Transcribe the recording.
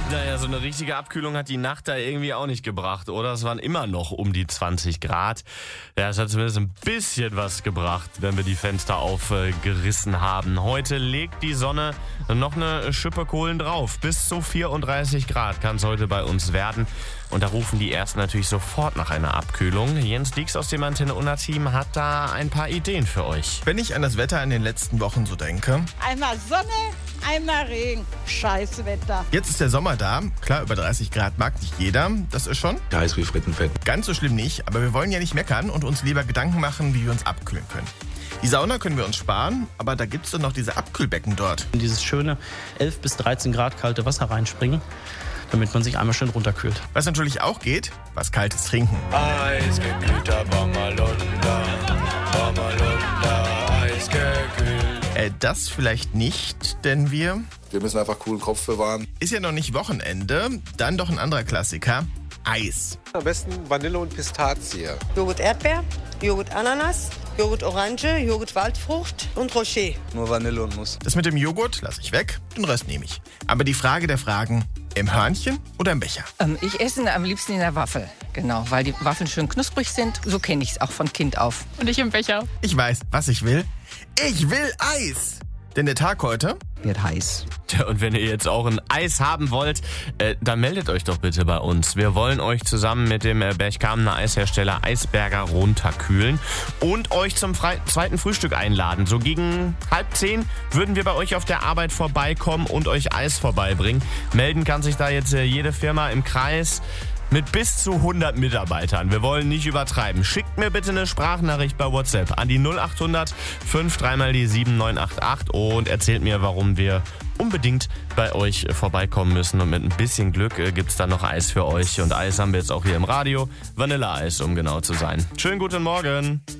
Naja, so eine richtige Abkühlung hat die Nacht da irgendwie auch nicht gebracht, oder? Es waren immer noch um die 20 Grad. Ja, es hat zumindest ein bisschen was gebracht, wenn wir die Fenster aufgerissen haben. Heute legt die Sonne noch eine Schippe Kohlen drauf. Bis zu 34 Grad kann es heute bei uns werden. Und da rufen die Ersten natürlich sofort nach einer Abkühlung. Jens Dieks aus dem Antenne Unna-Team hat da ein paar Ideen für euch. Wenn ich an das Wetter in den letzten Wochen so denke. Einmal Sonne, einmal Regen. Scheiß Wetter. Jetzt ist der Sommer da. Klar, über 30 Grad mag nicht jeder. Das ist schon Heiß wie Frittenfett. ganz so schlimm nicht. Aber wir wollen ja nicht meckern und uns lieber Gedanken machen, wie wir uns abkühlen können. Die Sauna können wir uns sparen, aber da gibt es doch noch diese Abkühlbecken dort. In dieses schöne 11 bis 13 Grad kalte Wasser reinspringen, damit man sich einmal schön runterkühlt. Was natürlich auch geht, was Kaltes trinken. Eisgekühlter Bommerlunder, eisgekühlt. Das vielleicht nicht, denn wir... Wir müssen einfach coolen Kopf bewahren. Ist ja noch nicht Wochenende, dann doch ein anderer Klassiker. Eis. Am besten Vanille und Pistazie. Joghurt Erdbeer, Joghurt Ananas, Joghurt Orange, Joghurt Waldfrucht und Rocher. Nur Vanille und Nuss. Das mit dem Joghurt lasse ich weg, den Rest nehme ich. Aber die Frage der Fragen, im Hörnchen oder im Becher? Ich esse am liebsten in der Waffel, genau, weil die Waffeln schön knusprig sind. So kenne ich es auch von Kind auf. Und ich im Becher. Ich weiß, was ich will. Ich will Eis! Denn der Tag heute... wird heiß. Tja, und wenn ihr jetzt auch ein Eis haben wollt, dann meldet euch doch bitte bei uns. Wir wollen euch zusammen mit dem Berchtesgadener Eishersteller Eisberger runterkühlen und euch zum zweiten Frühstück einladen. So gegen 9:30 würden wir bei euch auf der Arbeit vorbeikommen und euch Eis vorbeibringen. Melden kann sich da jetzt jede Firma im Kreis mit bis zu 100 Mitarbeitern. Wir wollen nicht übertreiben. Schickt mir bitte eine Sprachnachricht bei WhatsApp an die 0800 53 mal die 7988 und erzählt mir, warum wir unbedingt bei euch vorbeikommen müssen. Und mit ein bisschen Glück gibt's dann noch Eis für euch. Und Eis haben wir jetzt auch hier im Radio. Vanilleeis, um genau zu sein. Schönen guten Morgen.